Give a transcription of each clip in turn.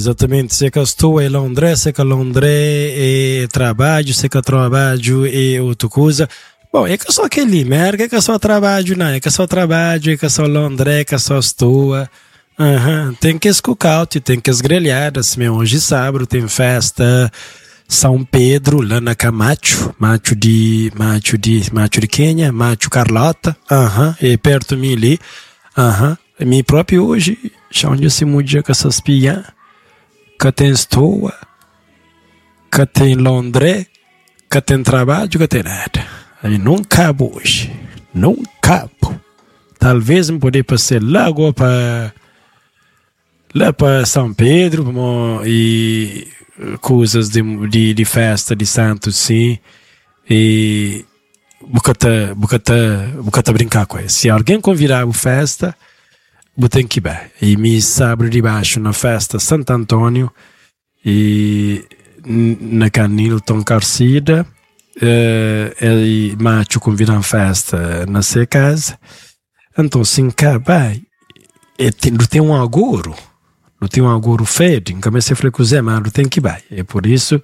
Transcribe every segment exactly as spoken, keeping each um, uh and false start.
exatamente. Se que estou em Londres, se que Londres é trabalho, se que trabalho é outra coisa. Bom, é que só aquele merda, é que só trabalho, não, é que só trabalho, é que só Londres, é que só estou. Uhum. Tem que escutar, tem que esgrelhadas, meu. Hoje sábado tem festa São Pedro, lá na Camacho, Macho de, Macho de, Macho de Quênia, Macho Carlota, aham, uhum. É perto de mim ali, aham. Uhum. Me próprio hoje, já onde se muda com essas piãs, que tem estou, que tem Londres, que tem trabalho, que tem nada. Aí não cabo hoje, não cabo. Talvez me poder passar lá agora para lá para São Pedro e coisas de, de, de festa de Santos, sim, e bocata, bocata, bocata brincar com isso. Se alguém convidar a festa, eu tenho que ir bem. E me sabe de baixo na festa Santo Antônio e na Canilton Carcida, uh, e macho convidar a festa na sua casa. Então, sim, cá, bem, não tem um agouro. Não tem um agouro feio, comecei a falar com o Zé, mas não tem que ir. É por isso,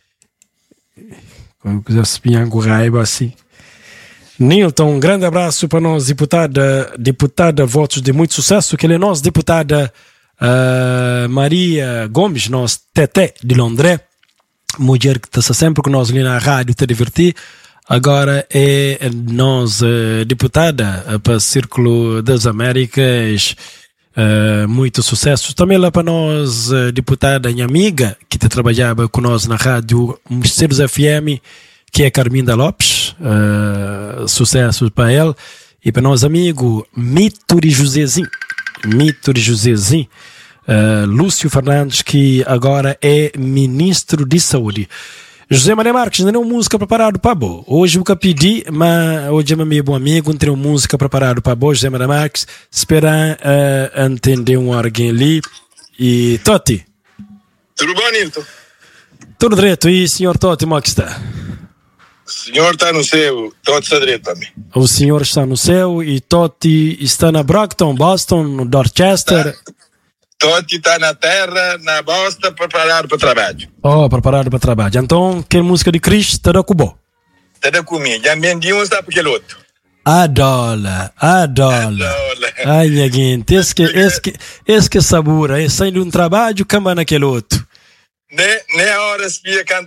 como quiser se pinhar raiva assim. Nilton, um grande abraço para nós, deputada, deputada, votos de muito sucesso, que ele é nossa deputada uh, Maria Gomes, nossa Teté de Londres, mulher que está sempre com nós ali na rádio, te divertir. Agora é nossa uh, deputada uh, para o Círculo das Américas. Uh, muito sucesso também lá para nós, uh, deputada e amiga que te trabalhava com nós na rádio Mercedes F M, que é Carminda Lopes, uh, sucesso para ela, e para nós amigo Mito de Josézinho, Mito de Josézinho, uh, Lúcio Fernandes, que agora é ministro de Saúde. José Maria Marques, ainda não música preparado para bo. Hoje eu pedi, mas hoje é meu bom amigo, não tem música preparado para bo, José Maria Marques. Espera uh, entender um alguém ali. E Totti. Tudo bom, Nilton? Tudo direito. E senhor Totti, como é que está? O senhor está no céu, Totti está direito também. O senhor está no céu e Totti está na Brockton, Boston, no Dorchester. Tá. Totti está na terra, na bosta, preparado para o trabalho. Oh, preparado para o trabalho. Então, que música de Cristo está da cubo? Está da comigo. Já me um está para aquele outro. Adola, adola. Ai, minha gente, esse que, esse que, esse que sabura, esse sai de um trabalho, cama naquele outro. Nem, nem a hora se via cantar.